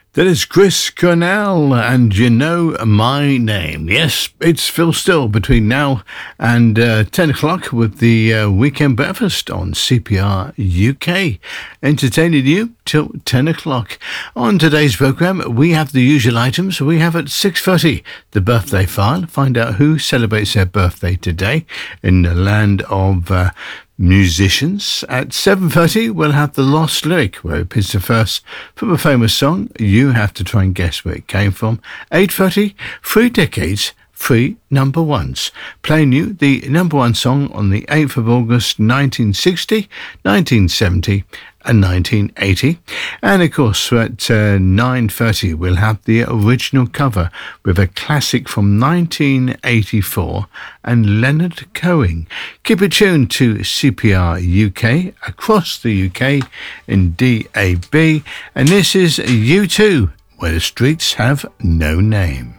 That is Chris Cornell, and You Know My Name. Yes, it's Phil Still between now and 10 o'clock with the Weekend Breakfast on CPR UK, entertaining you till 10 o'clock. On today's programme, we have the usual items. We have at 6:30 the birthday file. Find out who celebrates their birthday today in the land of musicians. At 7:30, we'll have the Lost Lyric, where it is the first from a famous song. You have to try and guess where it came from. 8:30, 3 decades, 3 number ones. Playing you the number one song on the 8th of August, 1960, 1970 and 1980. And of course, at 9:30, we'll have the original cover with a classic from 1984 and Leonard Cohen. Keep it tuned to CPR UK, across the UK in DAB. And this is U2, Where the Streets Have No Name.